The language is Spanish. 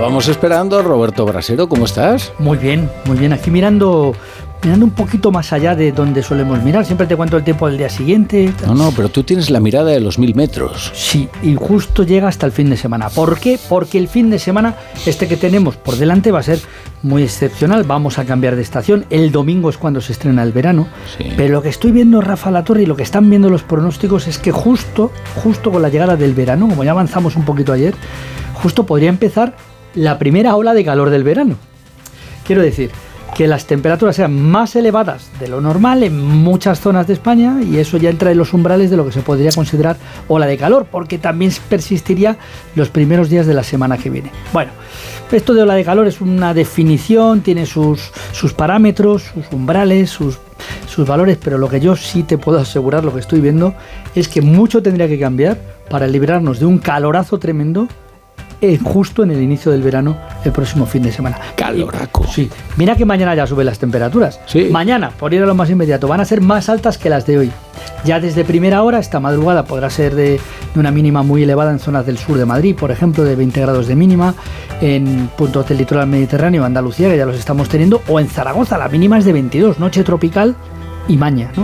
estábamos esperando. Roberto Brasero, ¿cómo estás? Muy bien, aquí mirando un poquito más allá de donde solemos mirar. Siempre te cuento el tiempo del día siguiente. No, pero tú tienes la mirada de los 1000 metros. Sí, y justo llega hasta el fin de semana. ¿Por qué? Porque el fin de semana que tenemos por delante va a ser muy excepcional. Vamos a cambiar de estación. El domingo es cuando se estrena el verano. Sí. Pero lo que estoy viendo, Rafa Latorre, y lo que están viendo los pronósticos es que justo con la llegada del verano, como ya avanzamos un poquito ayer, justo podría empezar la primera ola de calor del verano. Quiero decir que las temperaturas sean más elevadas de lo normal en muchas zonas de España, y eso ya entra en los umbrales de lo que se podría considerar ola de calor, porque también persistiría los primeros días de la semana que viene. Bueno, esto de ola de calor es una definición, tiene sus parámetros, sus umbrales, sus valores, pero lo que yo sí te puedo asegurar, lo que estoy viendo, es que mucho tendría que cambiar para librarnos de un calorazo tremendo justo en el inicio del verano, el próximo fin de semana. Caloraco. Sí. Mira que mañana ya suben las temperaturas. Sí. Mañana, por ir a lo más inmediato, van a ser más altas que las de hoy. Ya desde primera hora, esta madrugada podrá ser de una mínima muy elevada en zonas del sur de Madrid, por ejemplo, de 20 grados de mínima, en puntos del litoral mediterráneo, Andalucía, que ya los estamos teniendo, o en Zaragoza, la mínima es de 22, noche tropical y maña, ¿no?